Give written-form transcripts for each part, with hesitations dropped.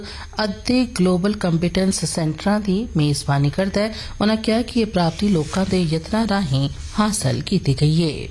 ਅੱਧੇ global competence ਸੈਂਟਰਾਂ ਦੀ ਮੇਜ਼ਬਾਨੀ ਕਰਦਾ ਹੈ। ਉਨ੍ਹਾਂ ਕਿਹਾ ਕਿ ਇਹ ਪ੍ਰਾਪਤੀ ਲੋਕਾਂ ਦੇ ਯਤਨਾਂ ਰਾਹੀਂ ਹਾਸਲ ਕੀਤੀ ਗਈ ਹੈ।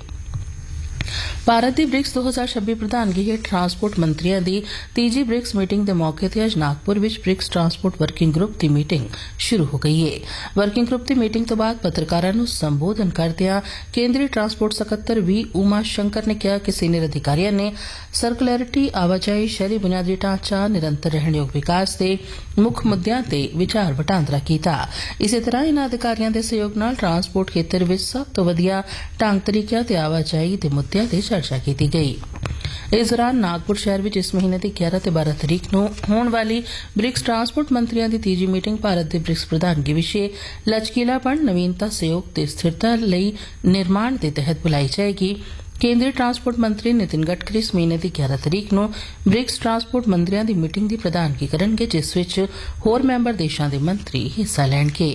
ਭਾਰਤ ਦੀ ਬ੍ਰਿਕਸ 2026 ਪ੍ਰਧਾਨਗੀ ਹੇਠ ਟਰਾਂਸਪੋਰਟ ਮੰਤਰੀਆਂ ਦੀ ਤੀਜੀ ਬ੍ਰਿਕਸ ਮੀਟਿੰਗ ਦੇ ਮੌਕੇ ਤੇ ਅੱਜ ਨਾਗਪੁਰ ਵਿੱਚ ਬ੍ਰਿਕਸ ਟਰਾਂਸਪੋਰਟ ਵਰਕਿੰਗ ਗਰੁੱਪ ਦੀ ਮੀਟਿੰਗ ਸ਼ੁਰੂ ਹੋ ਗਈ ਹੈ। ਵਰਕਿੰਗ ਗਰੁੱਪ ਦੀ ਮੀਟਿੰਗ ਤੋਂ ਬਾਅਦ ਪੱਤਰਕਾਰਾਂ ਨੂੰ ਸੰਬੋਧਨ ਕਰਦਿਆਂ ਕੇਂਦਰੀ ਟਰਾਂਸਪੋਰਟ ਸਕੱਤਰ ਵੀ ਉਮਾ ਸ਼ੰਕਰ ਨੇ ਕਿਹਾ ਕਿ ਸੀਨੀਅਰ ਅਧਿਕਾਰੀਆਂ ਨੇ ਸਰਕੂਲੈਰਿਟੀ, ਆਵਾਜਾਈ, ਸ਼ਹਿਰੀ ਬੁਨਿਆਦੀ ਢਾਂਚਾ, ਨਿਰੰਤਰ ਰਹਿਣਯੋਗ ਵਿਕਾਸ ਦੇ ਮੁੱਖ ਮੁੱਦਿਆਂ ਤੇ ਵਿਚਾਰ ਵਟਾਂਦਰਾ ਕੀਤਾ। ਇਸੇ ਤਰ੍ਹਾਂ ਇਨ੍ਹਾਂ ਅਧਿਕਾਰੀਆਂ ਦੇ ਸਹਿਯੋਗ ਨਾਲ ਟਰਾਂਸਪੋਰਟ ਖੇਤਰ ਵਿੱਚ ਸਭ ਤੋਂ ਵਧੀਆ ਢੰਗ ਤਰੀਕਿਆਂ ਤੇ ਆਵਾਜਾਈ ਦੇ ਮੁੱਦਿਆਂ ਤੇ ਚਰਚਾ ਕੀਤੀ ਗਈ। ਇਸ ਦੌਰਾਨ ਨਾਗਪੁਰ ਸ਼ਹਿਰ ਵਿੱਚ ਇਸ ਮਹੀਨੇ ਦੀ 11 ਤੇ 12 ਤਰੀਕ ਨੂੰ ਹੋਣ ਵਾਲੀ ਬ੍ਰਿਕਸ ਟਰਾਂਸਪੋਰਟ ਮੰਤਰੀਆਂ ਦੀ ਤੀਜੀ ਮੀਟਿੰਗ ਭਾਰਤ ਦੇ ਬ੍ਰਿਕਸ ਪ੍ਰਧਾਨਗੀ ਵਿਸ਼ੇ ਲਚਕੀਲਾਪਣ, ਨਵੀਨਤਾ, ਸਹਿਯੋਗ ਤੇ ਸਥਿਰਤਾ ਲਈ ਨਿਰਮਾਣ ਦੇ ਤਹਿਤ ਬੁਲਾਈ ਜਾਏਗੀ। ਕੇਂਦਰੀ ਟਰਾਂਸਪੋਰਟ ਮੰਤਰੀ ਨਿਤਿਨ ਗਡਕਰੀ ਇਸ ਮਹੀਨੇ ਦੀ 11 ਤਰੀਕ ਨੂੰ ਬ੍ਰਿਕਸ ਟਰਾਂਸਪੋਰਟ ਮੰਤਰੀਆਂ ਦੀ ਮੀਟਿੰਗ ਦੀ ਪ੍ਰਧਾਨਗੀ ਕਰਨਗੇ, ਜਿਸ ਵਿੱਚ ਹੋਰ ਮੈਂਬਰ ਦੇਸ਼ਾਂ ਦੇ ਮੰਤਰੀ ਹਿੱਸਾ ਲੈਣਗੇ।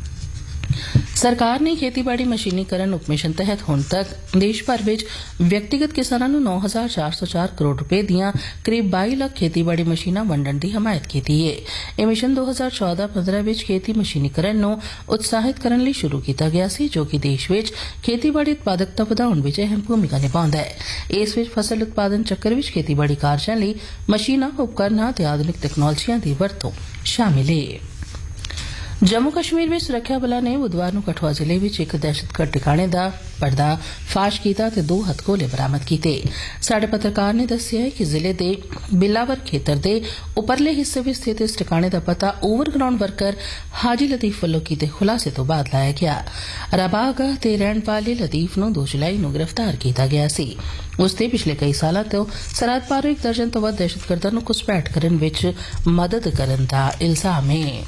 ਸਰਕਾਰ ਨੇ ਖੇਤੀਬਾੜੀ ਮਸ਼ੀਨੀਕਰਨ ਉਪਮਿਸ਼ਨ ਤਹਿਤ ਹੁਣ ਤੱਕ ਦੇਸ਼ ਭਰ ਵਿੱਚ ਵਿਅਕਤੀਗਤ ਕਿਸਾਨਾਂ ਨੂੰ 9,404 ਕਰੋੜ ਰੁਪਏ ਦੀਆਂ ਕਰੀਬ 22 ਲੱਖ ਖੇਤੀਬਾੜੀ ਮਸ਼ੀਨਾਂ ਵੰਡਣ ਦੀ ਹਮਾਇਤ ਕੀਤੀ ਹੈ। ਇਹ ਮਿਸ਼ਨ 2014-15 ਵਿੱਚ ਖੇਤੀ ਮਸ਼ੀਨੀਕਰਨ ਨੂੰ ਉਤਸ਼ਾਹਿਤ ਕਰਨ ਲਈ ਸ਼ੁਰੂ ਕੀਤਾ ਗਿਆ ਸੀ, ਜੋ ਕਿ ਦੇਸ਼ ਵਿੱਚ ਖੇਤੀਬਾੜੀ ਉਤਪਾਦਕਤਾ ਵਧਾਉਣ ਵਿੱਚ ਅਹਿਮ ਭੂਮਿਕਾ ਨਿਭਾਉਂਦਾ ਹੈ। ਇਸ ਵਿੱਚ ਫਸਲ ਉਤਪਾਦਨ ਚੱਕਰ ਵਿੱਚ ਖੇਤੀਬਾੜੀ ਕਾਰਜਾਂ ਲਈ ਮਸ਼ੀਨਾਂ, ਉਪਕਰਨਾਂ ਤੇ ਆਧੁਨਿਕ ਤਕਨਾਲੋਜੀਆਂ ਦੀ ਵਰਤੋਂ ਸ਼ਾਮਿਲ ਹੈ। ਜੰਮੂ ਕਸ਼ਮੀਰ ਵਿੱਚ ਸੁਰੱਖਿਆ ਬਲਾਂ ਨੇ ਬੁੱਧਵਾਰ ਨੂੰ ਕਠੂਆ ਜ਼ਿਲ੍ਹੇ ਵਿੱਚ ਇੱਕ ਦਹਿਸ਼ਤਗਰਦ ਟਿਕਾਣੇ ਦਾ ਪਰਦਾ ਫਾਸ਼ ਕੀਤਾ ਤੇ 2 ਹਥਗੋਲੇ ਬਰਾਮਦ ਕੀਤੇ। ਸਾਡੇ ਪੱਤਰਕਾਰ ਨੇ ਦੱਸਿਆ ਕਿ ਜ਼ਿਲ੍ਹੇ ਦੇ ਬਿਲਾਵਰ ਖੇਤਰ ਦੇ ਉਪਰਲੇ ਹਿੱਸੇ ਵਿੱਚ ਸਥਿਤ ਇਸ ਟਿਕਾਣੇ ਦਾ ਪਤਾ ਓਵਰਗਰਾਉਂਡ ਵਰਕਰ ਹਾਜੀ ਲਤੀਫ ਵੱਲੋਂ ਕੀਤੇ ਖੁਲਾਸੇ ਤੋਂ ਬਾਅਦ ਲਾਇਆ ਗਿਆ। ਰਬਾਗਾ ਤੇ ਰਹਿਣ ਵਾਲੇ ਲਤੀਫ ਨੂੰ 2 ਜੁਲਾਈ ਨੂੰ ਗ੍ਰਿਫਤਾਰ ਕੀਤਾ ਗਿਆ ਸੀ। ਉਸ ਤੇ ਪਿਛਲੇ ਕਈ ਸਾਲਾਂ ਤੋਂ ਸਰਹੱਦ ਪਾਰੋਂ 1 ਦਰਜਨ ਤੋਂ ਵੱਧ ਦਹਿਸ਼ਤਗਰਦਾਂ ਨੂੰ ਘੁਸਪੈਠ ਕਰਨ ਵਿੱਚ ਮਦਦ ਕਰਨ ਦਾ ਇਲਜ਼ਾਮ ਹੈ।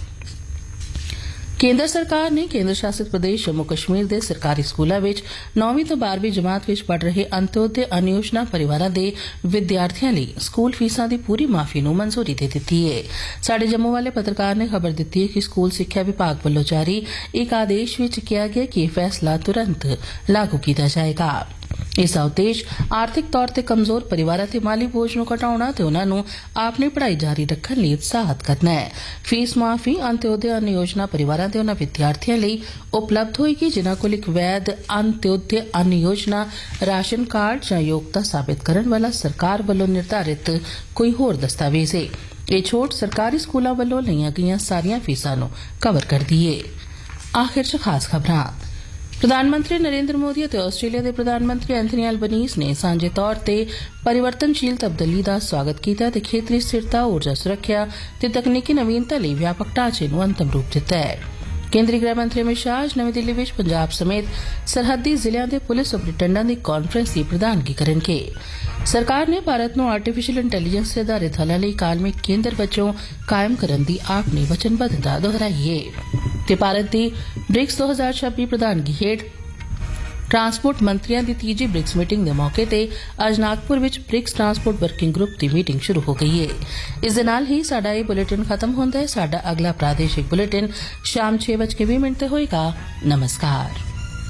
ਕੇਂਦਰ ਸਰਕਾਰ ਨੇ ਕੇਂਦਰ ਸ਼ਾਸਿਤ ਪ੍ਰਦੇਸ਼ ਜੰਮੂ ਕਸ਼ਮੀਰ ਦੇ ਸਰਕਾਰੀ ਸਕੂਲਾਂ ਵਿੱਚ 9ਵੀਂ ਤੋਂ 12ਵੀਂ ਜਮਾਤ ਵਿੱਚ ਪੜ੍ਹ ਰਹੇ ਅੰਤੋਦਯ ਅਨਯੋਜਨਾ ਪਰਿਵਾਰਾਂ ਦੇ ਵਿਦਿਆਰਥੀਆਂ ਲਈ ਸਕੂਲ ਫੀਸਾਂ ਦੀ ਪੂਰੀ ਮਾਫੀ ਨੂੰ ਮਨਜ਼ੂਰੀ ਦੇ ਦਿੱਤੀ ਹੈ। ਸਾਡੇ ਜੰਮੂ ਵਾਲੇ ਪੱਤਰਕਾਰ ਨੇ ਖਬਰ ਦਿੱਤੀ ਹੈ ਕਿ ਸਕੂਲ ਸਿੱਖਿਆ ਵਿਭਾਗ ਵੱਲੋਂ ਜਾਰੀ ਇੱਕ ਆਦੇਸ਼ ਵਿੱਚ ਕਿਹਾ ਗਿਆ ਕਿ ਇਹ ਫੈਸਲਾ ਤੁਰੰਤ ਲਾਗੂ ਕੀਤਾ ਜਾਏਗਾ। ਇਸ ਦਾ ਉਦੇਸ਼ ਆਰਥਿਕ ਤੌਰ ਤੇ ਕਮਜ਼ੋਰ ਪਰਿਵਾਰਾਂ ਤੇ ਮਾਲੀ ਬੋਝ ਨੂੰ ਘਟਾਉਣਾ ਤੇ ਉਨ੍ਹਾਂ ਨੂੰ ਆਪਣੀ ਪੜ੍ਹਾਈ ਜਾਰੀ ਰੱਖਣ ਲਈ ਉਤਸ਼ਾਹਿਤ ਕਰਨਾ ਹੈ। ਫੀਸ ਮਾਫੀ ਅੰਤੋਦਯ ਅਨ ਯੋਜਨਾ ਪਰਿਵਾਰਾਂ ਦੇ ਉਨ੍ਹਾਂ ਵਿਦਿਆਰਥੀਆਂ ਲਈ ਉਪਲਬਧ ਹੋਏਗੀ ਜਿਨ੍ਹਾਂ ਕੋਲ ਇੱਕ ਵੈਧ ਅੰਤੋਦਯ ਅਨ ਯੋਜਨਾ ਰਾਸ਼ਨ ਕਾਰਡ ਜਾਂ ਯੋਗਤਾ ਸਾਬਿਤ ਕਰਨ ਵਾਲਾ ਸਰਕਾਰ ਵੱਲੋਂ ਨਿਰਧਾਰਿਤ ਕੋਈ ਹੋਰ ਦਸਤਾਵੇਜ਼ ਹੈ। ਇਹ ਛੋਟ ਸਰਕਾਰੀ ਸਕੂਲਾਂ ਵੱਲੋਂ ਲਈਆਂ ਗਈਆਂ ਸਾਰੀਆਂ ਫੀਸਾਂ ਨੂੰ ਕਵਰ ਕਰਦੀ ਹੈ। ਆਖਿਰ 'ਚ ਖਾਸ ਖਬਰਾਂ। ਪ੍ਰਧਾਨ ਮੰਤਰੀ ਨਰਿੰਦਰ ਮੋਦੀ ਅਤੇ ਆਸਟ੍ਰੇਲੀਆ ਦੇ ਪ੍ਰਧਾਨ ਮੰਤਰੀ ਐਂਥਨੀ ਐਲਬਨੀਜ਼ ਨੇ ਸਾਂਝੇ ਤੌਰ ਤੇ ਪਰਿਵਰਤਨਸ਼ੀਲ ਤਬਦੀਲੀ ਦਾ ਸਵਾਗਤ ਕੀਤਾ ਤੇ ਖੇਤਰੀ ਸਥਿਰਤਾ, ਊਰਜਾ ਸੁਰੱਖਿਆ ਤੇ ਤਕਨੀਕੀ ਨਵੀਨਤਾ ਲਈ ਵਿਆਪਕ ਢਾਂਚੇ ਨੂੰ ਅੰਤਮ ਰੂਪ ਦਿੱਤਾ ਹੈ। ਕੇਂਦਰੀ ਗ੍ਰਹਿ ਮੰਤਰੀ ਅਮਿਤ ਸ਼ਾਹ ਅੱਜ ਨਵੀਂ ਦਿੱਲੀ ਵਿੱਚ ਪੰਜਾਬ ਸਮੇਤ ਸਰਹੱਦੀ ਜ਼ਿਲ੍ਹਿਆਂ ਦੇ ਪੁਲਿਸ ਸੁਪਰਡੈਂਟਾਂ ਦੀ ਕਾਨਫਰੰਸ ਦੀ ਪ੍ਰਧਾਨਗੀ ਕਰਨਗੇ। ਸਰਕਾਰ ਨੇ ਭਾਰਤ ਨੂੰ ਆਰਟੀਫੀਸ਼ੀਅਲ ਇੰਟੈਲੀਜੈਂਸ ਤੇ ਆਧਾਰਿਤ ਹੱਲਾਂ ਲਈ ਕਾਲਮੀ ਕੇਂਦਰ ਵਜੋਂ ਕਾਇਮ ਕਰਨ ਦੀ ਆਪਣੀ ਵਚਨਬੱਧਤਾ ਦੁਹਰਾਈ ਹੈ ਤੇ ਭਾਰਤ ਦੀ ਬ੍ਰਿਕਸ 2026 ਪ੍ਰਧਾਨਗੀ ਹੇਠ ਟਰਾਂਸਪੋਰਟ ਮੰਤਰੀਆਂ ਦੀ ਤੀਜੀ ਬ੍ਰਿਕਸ ਮੀਟਿੰਗ ਦੇ ਮੌਕੇ ਤੇ ਅੱਜ ਨਾਗਪੁਰ ਵਿੱਚ ਬ੍ਰਿਕਸ ਟਰਾਂਸਪੋਰਟ ਵਰਕਿੰਗ ਗਰੁੱਪ ਦੀ ਮੀਟਿੰਗ ਸ਼ੁਰੂ ਹੋ ਗਈ ਹੈ। ਇਸ ਦੇ ਨਾਲ ਹੀ ਸਾਡਾ ਇਹ ਬੁਲੇਟਿਨ ਖਤਮ ਹੁੰਦਾ ਹੈ। ਸਾਡਾ ਅਗਲਾ ਪ੍ਰਾਦੇਸ਼ਿਕ ਬੁਲੇਟਿਨ ਸ਼ਾਮ 6:20 ਤੇ ਹੋਏਗਾ। ਨਮਸਕਾਰ।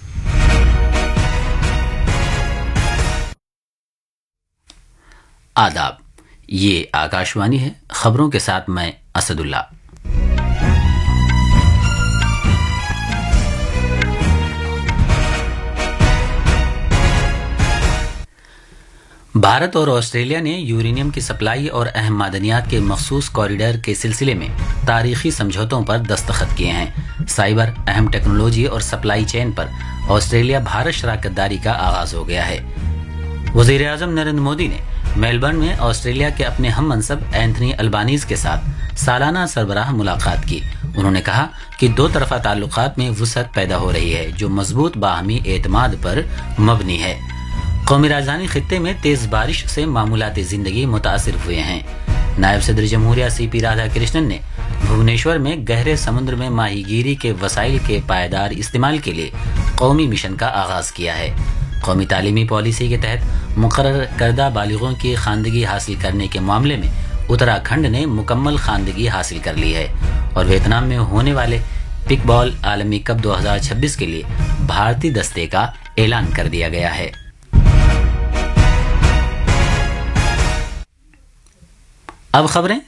आदाब, ये आकाशवाणी है। खबरों के साथ मैं असदुल्ला। भारत और ऑस्ट्रेलिया ने यूरेनियम की सप्लाई और अहम मादनियात के मखसूस कॉरिडोर के सिलसिले में तारीखी समझौतों पर दस्तखत किए हैं। साइबर, अहम टेक्नोलॉजी और सप्लाई चेन पर ऑस्ट्रेलिया भारत शराकतदारी का आगाज हो गया है। वजीर आजम नरेंद्र मोदी ने मेलबर्न में ऑस्ट्रेलिया के अपने हम मनसब एंथनी अल्बानीज के साथ सालाना सरबराह मुलाकात की। उन्होंने कहा कि दो तरफा ताल्लुकात में वुसअत पैदा हो रही है जो मजबूत बाहमी एतमाद पर मबनी है। कौमी राजधानी खित्ते में तेज बारिश से मामूलाती जिंदगी मुतासिर हुए हैं। नायब सदर जमहूरिया सीपी राधाकृष्णन ने भुवनेश्वर में गहरे समुद्र में माहीगीरी के वसाइल के पायदार इस्तेमाल के लिए कौमी मिशन का आगाज किया है। कौमी तालीमी पॉलिसी के तहत मुकर्रर करदा बालिगों की खानदगी हासिल करने के मामले में उत्तराखंड ने मुकम्मल खानदगी हासिल कर ली है और वियतनाम में होने वाले पिकबॉल आलमी कप 2026 के लिए भारतीय दस्ते का ऐलान कर दिया गया है। अब खबरें